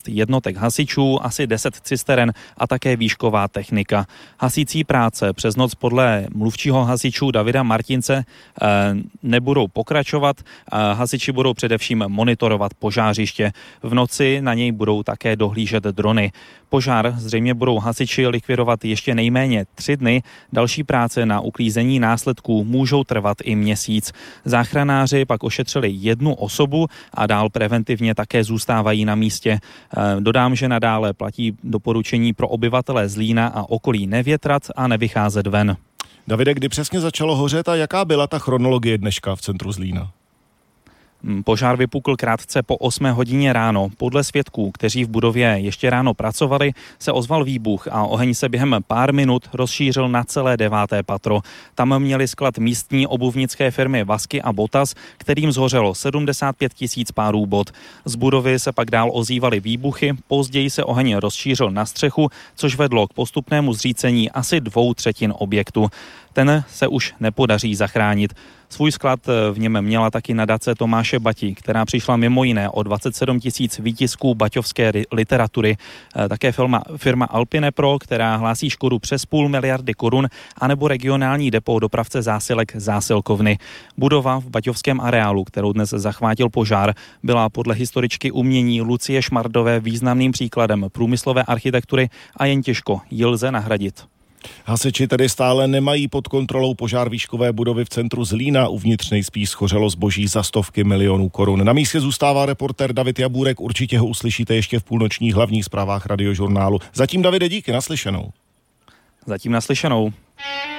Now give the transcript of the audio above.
jednotek hasičů, asi 10 cisteren a také výšková technika. Hasící práce přes noc podle mluvčího hasičů Davida Martince nebudou pokračovat. Hasiči budou především monitorovat požářiště. V noci na něj budou také dohlížet drony. Požár zřejmě budou hasiči likvidovat ještě nejméně 3 dny. Další práce na uklízení následků můžou trvat i měsíc. Záchranáři pak ošetřili 1 osobu a dál preventivně také zůstávají na místě. Dodám, že nadále platí doporučení pro obyvatele Zlína a okolí nevětrat a nevycházet ven. Davide, kdy přesně začalo hořet a jaká byla ta chronologie dneška v centru Zlína? Požár vypukl krátce po 8 hodině ráno. Podle svědků, kteří v budově ještě ráno pracovali, se ozval výbuch a oheň se během pár minut rozšířil na celé 9. patro. Tam měli sklad místní obuvnické firmy Vasky a Botas, kterým zhořelo 75 000 párů bot. Z budovy se pak dál ozývaly výbuchy, později se oheň rozšířil na střechu, což vedlo k postupnému zřícení asi 2/3 objektu. Ten se už nepodaří zachránit. Svůj sklad v něm měla taky nadace Tomáše Bati, která přišla mimo jiné o 27 000 výtisků baťovské literatury. Také firma Alpine Pro, která hlásí škodu přes 500 miliardy korun, anebo regionální depo dopravce zásilek Zásilkovny. Budova v baťovském areálu, kterou dnes zachvátil požár, byla podle historičky umění Lucie Šmardové významným příkladem průmyslové architektury a jen těžko ji lze nahradit. Hasiči tedy stále nemají pod kontrolou požár výškové budovy v centru Zlína. Uvnitř nejspíš schořelo zboží za stovky milionů korun. Na místě zůstává reportér David Jabůrek. Určitě ho uslyšíte ještě v půlnočních hlavních zprávách Radiožurnálu. Zatím, Davide, díky, naslyšenou. Zatím naslyšenou.